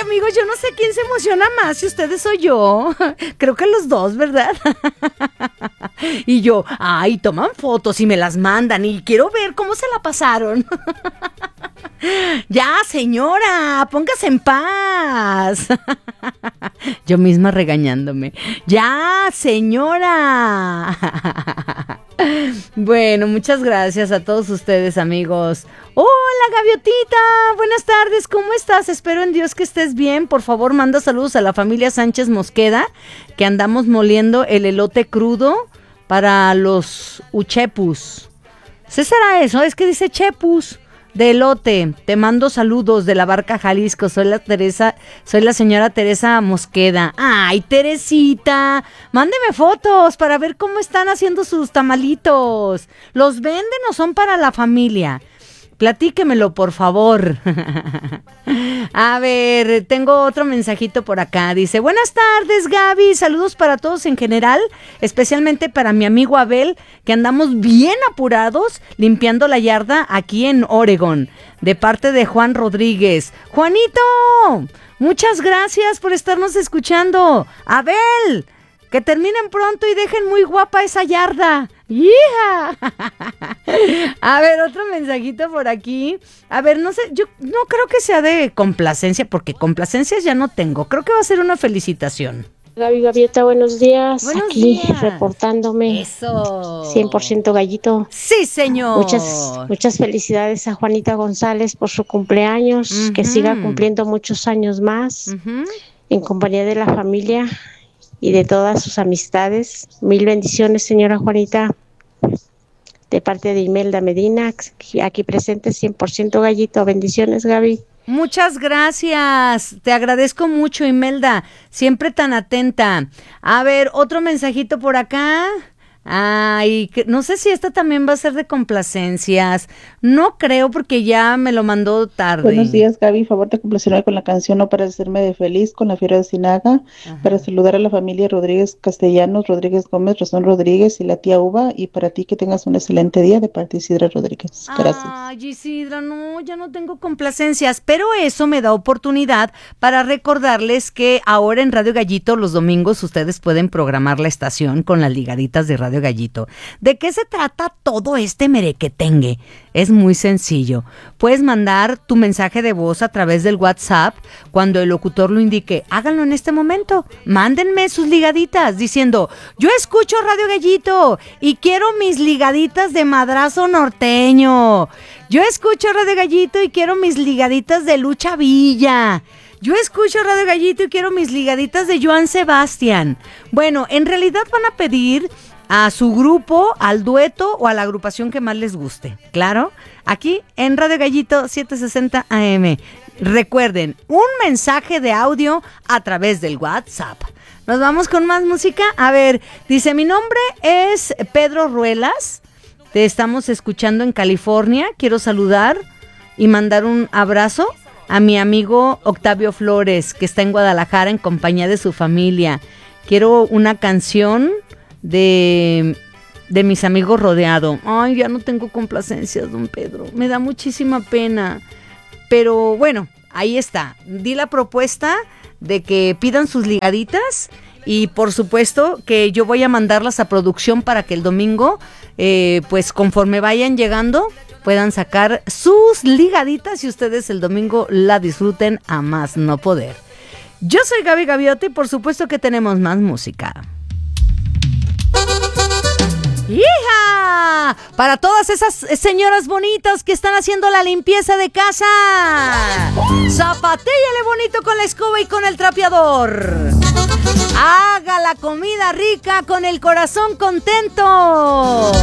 amigos, yo no sé quién se emociona más, si ustedes o yo. Creo que los dos, ¿verdad? Y yo, ay, toman fotos y me las mandan y quiero ver cómo se la pasaron. Ya, señora, póngase en paz. Yo misma regañándome. Ya, señora. Bueno, muchas gracias a todos ustedes, amigos. Hola, Gaviotita, buenas tardes, ¿cómo estás? Espero en Dios que estés bien. Por favor, manda saludos a la familia Sánchez Mosqueda, que andamos moliendo el elote crudo para los uchepus. ¿Sí será eso? Es que dice chepus de elote. Te mando saludos de la Barca, Jalisco. Soy la señora Teresa Mosqueda. Ay, Teresita, mándeme fotos para ver cómo están haciendo sus tamalitos. ¿Los venden o son para la familia? Platíquemelo, por favor. A ver, tengo otro mensajito por acá. Dice, buenas tardes, Gaby. Saludos para todos en general, especialmente para mi amigo Abel, que andamos bien apurados limpiando la yarda aquí en Oregon, de parte de Juan Rodríguez. Juanito, muchas gracias por estarnos escuchando. Abel, que terminen pronto y dejen muy guapa esa yarda. ¡Hija! A ver, otro mensajito por aquí. A ver, no sé, yo no creo que sea de complacencia, porque complacencias ya no tengo. Creo que va a ser una felicitación. Gaviota, buenos días. Buenos aquí días. Reportándome. Eso. 100% gallito. Sí, señor. Muchas felicidades a Juanita González por su cumpleaños. Uh-huh. Que siga cumpliendo muchos años más. Uh-huh. En compañía de la familia y de todas sus amistades. Mil bendiciones, señora Juanita. De parte de Imelda Medina, aquí presente, 100% gallito. Bendiciones, Gaby. Muchas gracias, te agradezco mucho, Imelda, siempre tan atenta. A ver, otro mensajito por acá. Ay, no sé si esta también va a ser de complacencias. No creo, porque ya me lo mandó tarde. Buenos días, Gaby. Favor de complacerme con la canción No para hacerme de feliz, con la Fiera de Sinaga. Ajá. Para saludar a la familia Rodríguez Castellanos, Rodríguez Gómez, Razón Rodríguez y la tía Uva. Y para ti, que tengas un excelente día, de parte de Isidra Rodríguez. Gracias. Ay, Isidra, no, ya no tengo complacencias, pero eso me da oportunidad para recordarles que ahora en Radio Gallito los domingos ustedes pueden programar la estación con las ligaditas de Radio Gallito. ¿De qué se trata todo este merequetengue? Es muy sencillo. Puedes mandar tu mensaje de voz a través del WhatsApp cuando el locutor lo indique. Háganlo en este momento. Mándenme sus ligaditas diciendo, yo escucho Radio Gallito y quiero mis ligaditas de madrazo norteño. Yo escucho Radio Gallito y quiero mis ligaditas de Lucha Villa. Yo escucho Radio Gallito y quiero mis ligaditas de Joan Sebastián. Bueno, en realidad van a pedir a su grupo, al dueto o a la agrupación que más les guste. Claro, aquí en Radio Gallito 760 AM. Recuerden, un mensaje de audio a través del WhatsApp. Nos vamos con más música. A ver, dice, mi nombre es Pedro Ruelas. Te estamos escuchando en California. Quiero saludar y mandar un abrazo a mi amigo Octavio Flores, que está en Guadalajara en compañía de su familia. Quiero una canción de mis amigos Rodeado. Ay, ya no tengo complacencias, don Pedro. Me da muchísima pena. Pero bueno, ahí está. Di la propuesta de que pidan sus ligaditas y por supuesto que yo voy a mandarlas a producción para que el domingo, pues conforme vayan llegando, puedan sacar sus ligaditas y ustedes el domingo la disfruten a más no poder. Yo soy Gaby Gaviota y por supuesto que tenemos más música. ¡Hija! Para todas esas señoras bonitas que están haciendo la limpieza de casa, zapatéllale bonito con la escoba y con el trapeador. Haga la comida rica con el corazón contento.